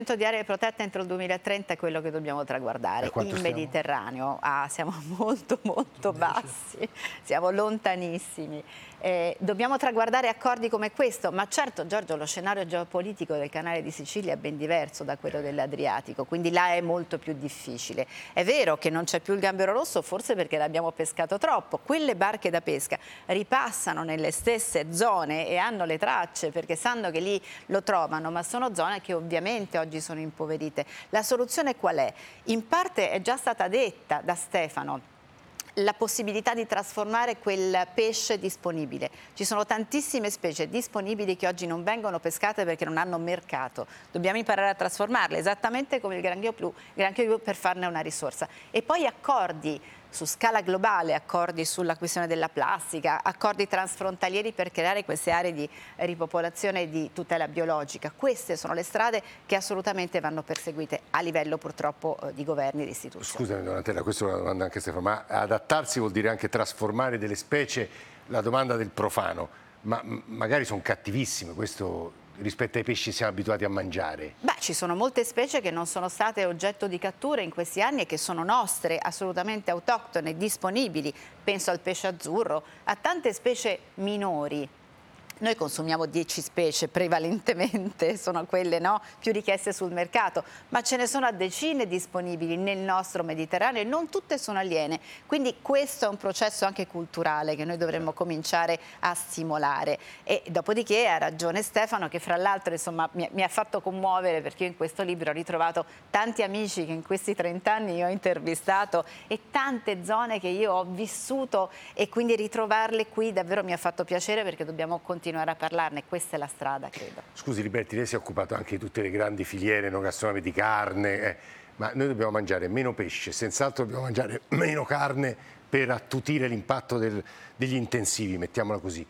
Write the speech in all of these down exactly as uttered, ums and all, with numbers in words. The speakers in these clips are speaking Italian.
di aree protette entro il duemilatrenta è quello che dobbiamo traguardare. Il Mediterraneo, ah, siamo molto molto bassi, siamo lontanissimi. Eh, dobbiamo traguardare accordi come questo, ma certo, Giorgio, lo scenario geopolitico del canale di Sicilia è ben diverso da quello dell'Adriatico, quindi là è molto più difficile. È vero che non c'è più il gambero rosso, forse perché l'abbiamo pescato troppo. Quelle barche da pesca ripassano nelle stesse zone e hanno le tracce perché sanno che lì lo trovano, ma sono zone che ovviamente oggi sono impoverite. La soluzione qual è? In parte è già stata detta da Stefano, la possibilità di trasformare quel pesce disponibile. Ci sono tantissime specie disponibili che oggi non vengono pescate perché non hanno mercato. Dobbiamo imparare a trasformarle, esattamente come il granchio blu, granchio blu per farne una risorsa. E poi accordi su scala globale, accordi sulla questione della plastica, accordi transfrontalieri per creare queste aree di ripopolazione e di tutela biologica. Queste sono le strade che assolutamente vanno perseguite a livello purtroppo di governi e di istituzioni. Scusami Donatella, questa è una domanda anche Stefano, ma adattarsi vuol dire anche trasformare delle specie? La domanda del profano, ma magari sono cattivissime, questo rispetto ai pesci siamo abituati a mangiare? Beh, ci sono molte specie che non sono state oggetto di cattura in questi anni e che sono nostre, assolutamente autoctone, disponibili. Penso al pesce azzurro, a tante specie minori. Noi consumiamo dieci specie prevalentemente, sono quelle no, più richieste sul mercato, ma ce ne sono a decine disponibili nel nostro Mediterraneo e non tutte sono aliene. Quindi questo è un processo anche culturale che noi dovremmo cominciare a stimolare. E dopodiché ha ragione Stefano che fra l'altro insomma mi, mi ha fatto commuovere perché io in questo libro ho ritrovato tanti amici che in questi trent'anni io ho intervistato e tante zone che io ho vissuto e quindi ritrovarle qui davvero mi ha fatto piacere perché dobbiamo continuare a parlarne, questa è la strada, credo. Scusi Liberti, lei si è occupato anche di tutte le grandi filiere no, gastronomiche di carne, eh, ma noi dobbiamo mangiare meno pesce, senz'altro dobbiamo mangiare meno carne per attutire l'impatto del, degli intensivi, mettiamola così.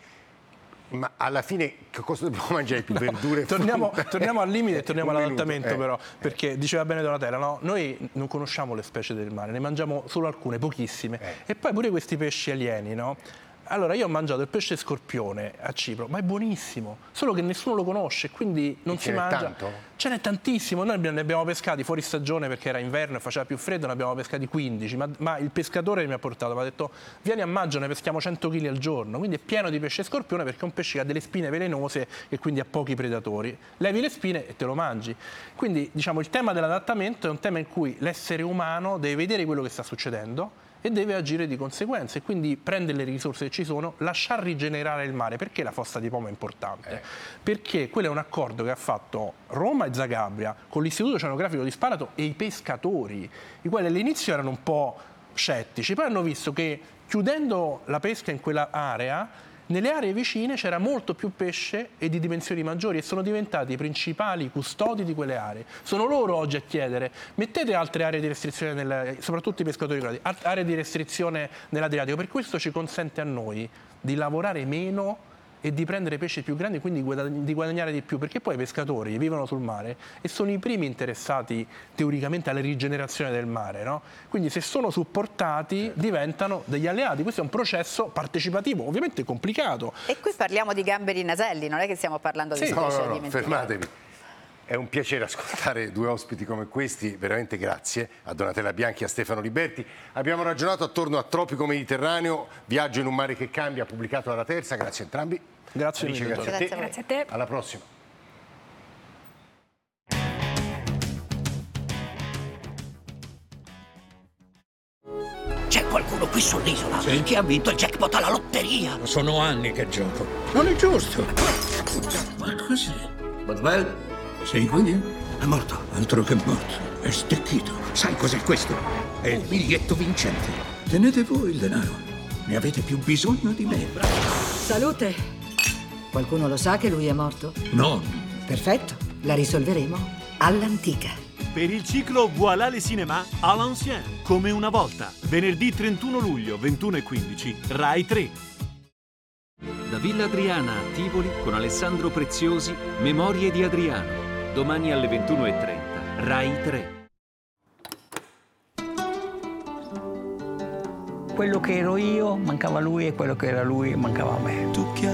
Ma alla fine che cosa dobbiamo mangiare? Più no, verdure? Torniamo, torniamo al limite e torniamo all'adattamento eh. però, perché diceva bene Donatella, no? Noi non conosciamo le specie del mare, ne mangiamo solo alcune, pochissime, eh. e poi pure questi pesci alieni, no? Allora, io ho mangiato il pesce scorpione a Cipro, ma è buonissimo, solo che nessuno lo conosce, quindi non si mangia. Ce n'è tanto? Ce n'è tantissimo, noi ne abbiamo pescati fuori stagione perché era inverno e faceva più freddo, ne abbiamo pescati quindici, ma, ma il pescatore mi ha portato, mi ha detto vieni a Maggio, ne peschiamo cento chili al giorno, quindi è pieno di pesce scorpione perché è un pesce che ha delle spine velenose e quindi ha pochi predatori. Levi le spine e te lo mangi. Quindi diciamo il tema dell'adattamento è un tema in cui l'essere umano deve vedere quello che sta succedendo e deve agire di conseguenza e quindi prendere le risorse che ci sono, lasciar rigenerare il mare. Perché la fossa di Como è importante? Eh. Perché quello è un accordo che ha fatto Roma e Zagabria con l'Istituto Oceanografico di Sparato e i pescatori, i quali all'inizio erano un po' scettici, poi hanno visto che chiudendo la pesca in quella area, nelle aree vicine c'era molto più pesce e di dimensioni maggiori e sono diventati i principali custodi di quelle aree. Sono loro oggi a chiedere mettete altre aree di restrizione, nel, soprattutto i pescatori grandi, aree di restrizione nell'Adriatico, per questo ci consente a noi di lavorare meno e di prendere pesci più grandi, quindi di guadagnare di più, perché poi i pescatori vivono sul mare e sono i primi interessati teoricamente alla rigenerazione del mare, no? Quindi se sono supportati certo. diventano degli alleati. Questo è un processo partecipativo, ovviamente complicato. E qui parliamo di gamberi naselli, non è che stiamo parlando di sì, specie no, no, no, fermatevi. È un piacere ascoltare due ospiti come questi, veramente grazie a Donatella Bianchi e a Stefano Liberti. Abbiamo ragionato attorno a Tropico Mediterraneo, Viaggio in un mare che cambia, pubblicato dalla Terza. Grazie a entrambi. Grazie, Amici, mille, grazie, grazie, a te. grazie a te. Alla prossima. C'è qualcuno qui sull'isola sì? che ha vinto il jackpot alla lotteria. Sono anni che gioco. Non è giusto. Ma cos'è? Botwell? Sì, quindi? È morto. Altro che morto. È stecchito. Sai cos'è questo? È il biglietto vincente. Tenete voi il denaro. Ne avete più bisogno di me. Salute. Qualcuno lo sa che lui è morto? No. Perfetto. La risolveremo all'antica. Per il ciclo Voilà le cinéma à l'ancien, come una volta. Venerdì trentuno luglio, ventuno e quindici, Rai tre. Da Villa Adriana a Tivoli con Alessandro Preziosi, Memorie di Adriano. Domani alle ventuno e trenta, Rai tre. Quello che ero io mancava lui e quello che era lui mancava a me.